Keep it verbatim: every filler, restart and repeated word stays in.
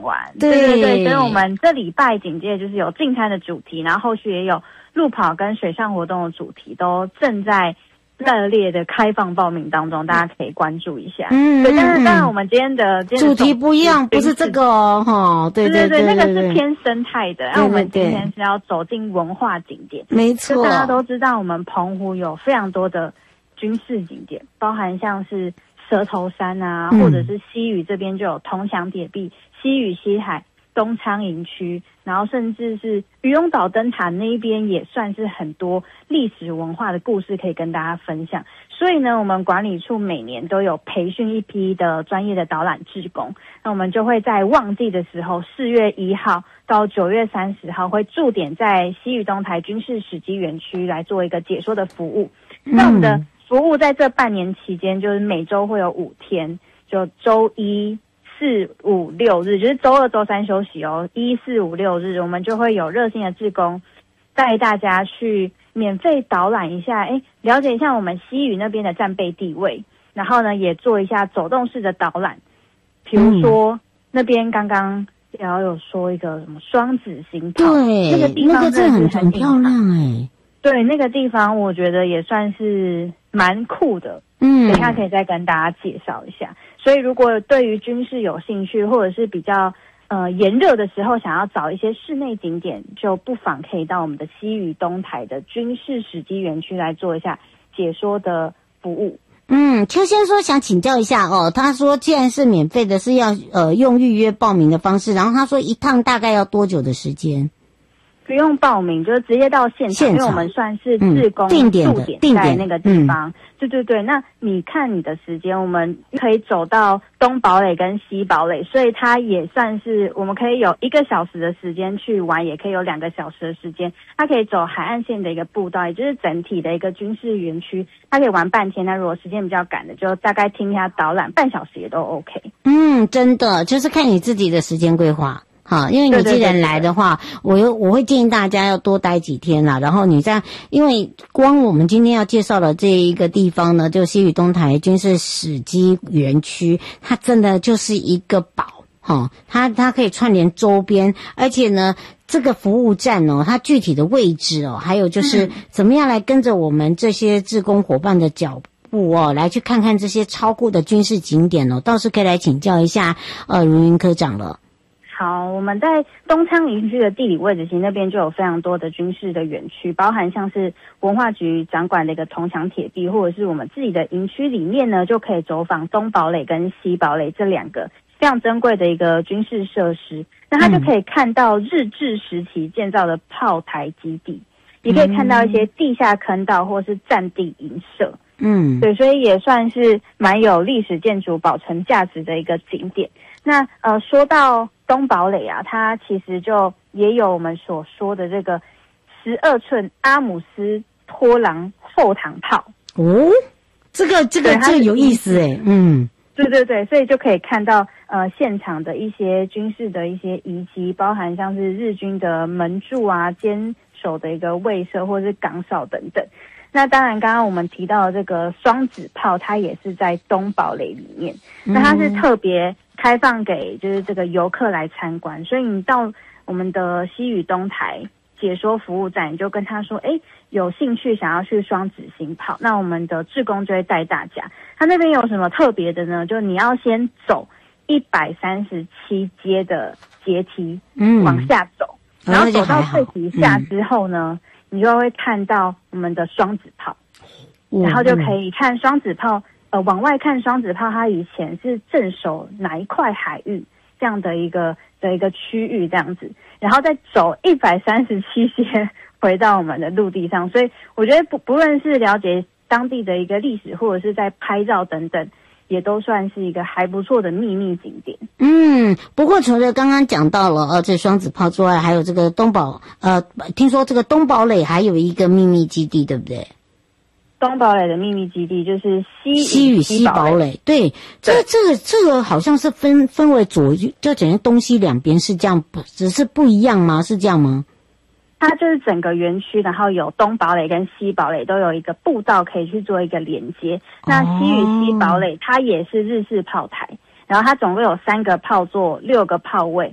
完。 对对对对，所以我们这礼拜紧接着就是有进餐的主题，然后后续也有路跑跟水上活动的主题，都正在热烈的开放报名当中，大家可以关注一下。 嗯， 对，但是当然我们今天的今天的主题不一样，不是这个哦，哈，对对对, 对对对，那个是偏生态的。然后我们今天是要走进文化景点， 没错。 大家都知道，我们澎湖有非常多的军事景点，包含像是蛇头山啊，嗯、或者是西屿这边就有铜墙铁壁、西屿西海、东昌营区，然后甚至是渔翁岛灯塔那一边也算是很多历史文化的故事可以跟大家分享。所以呢，我们管理处每年都有培训一批的专业的导览志工，那我们就会在旺季的时候，四月一号到九月三十号会驻点在西屿东台军事史迹园区来做一个解说的服务。嗯、那我们的服务在这半年期间，就是每周会有五天，就周一、四、五、六日，就是周二、周三休息哦。一、四、五、六日，我们就会有热心的志工带大家去免费导览一下，哎，了解一下我们西屿那边的战备地位，然后呢，也做一下走动式的导览。比如说、嗯、那边刚刚也要有说一个什么双子星炮， 对， 那个地方真的很很漂亮哎。 对，那个地方我觉得也算是蛮酷的， 嗯， 等一下可以再跟大家介绍一下。所以如果对于军事有兴趣，或者是比较呃炎热的时候想要找一些室内景点，就不妨可以到我们的西屿东台的军事史迹园区来做一下解说的服务。 嗯，邱先说想请教一下哦，他说既然是免费的，是要呃用预约报名的方式，然后他说一趟大概要多久的时间？ 不用报名，就是直接到现场， 现场因为我们算是志工定点的驻点在那个地方。 嗯、 对对对，那你看你的时间，我们可以走到东堡垒跟西堡垒，所以它也算是我们可以有一个小时的时间去玩，也可以有两个小时的时间。它可以走海岸线的一个步道，也就是整体的一个军事园区，它可以玩半天。那如果时间比较赶的，就大概听一下导览，半小时也都 OK。 嗯，真的就是看你自己的时间规划。好，因为你既然来的话，我有我会建议大家要多待几天啦。然后你在，因为光我们今天要介绍的这一个地方呢，就西屿东台军事史迹园区，它真的就是一个宝哈，它它可以串联周边，而且呢，这个服务站哦，它具体的位置哦，还有就是怎么样来跟着我们这些志工伙伴的脚步哦，来去看看这些超酷的军事景点哦，倒是可以来请教一下呃如云科长了。 好，我们在东昌营区的地理位置，其实那边就有非常多的军事的园区，包含像是文化局掌管的一个铜墙铁壁，或者是我们自己的营区里面呢，就可以走访东堡垒跟西堡垒这两个非常珍贵的一个军事设施。那它就可以看到日治时期建造的炮台基地，也可以看到一些地下坑道或是战地营舍。 嗯， 对，所以也算是蛮有历史建筑保存价值的一个景点。那呃，说到东堡垒啊，它其实就也有我们所说的这个十二寸阿姆斯托朗后膛炮哦，这个这个这个有意思诶，嗯， 对对对，所以就可以看到呃现场的一些军事的一些遗迹，包含像是日军的门柱啊、坚守的一个卫舍或是岗哨等等。那当然，刚刚我们提到的这个双子炮，它也是在东堡垒里面。那它是特别开放给就是这个游客来参观，所以你到我们的西屿东台解说服务站，你就跟他说，哎，有兴趣想要去双子星炮，那我们的志工就会带大家。他那边有什么特别的呢？就你要先走一百三十七阶的阶梯，嗯，往下走，然后走到最底下之后呢，你就会看到我们的双子炮，然后就可以看双子炮，呃，往外看双子炮，它以前是镇守哪一块海域这样的一个的一个区域这样子，然后再走一百三十七阶回到我们的陆地上，所以我觉得不不论是了解当地的一个历史，或者是在拍照等等，也都算是一个还不错的秘密景点。 嗯，不过除了刚刚讲到了呃这双子炮之外，还有这个东堡呃，听说这个东堡垒还有一个秘密基地，对不对？ 东堡垒的秘密基地就是西西屿西堡垒，对，这个这个这个好像是分分为左右，就整个东西两边是这样，只是不一样吗？是这样吗？ 它就是整个园区，然后有东堡垒跟西堡垒都有一个步道可以去做一个连接。那西屿西堡垒它也是日式炮台，然后它总共有三个炮座、六个炮位，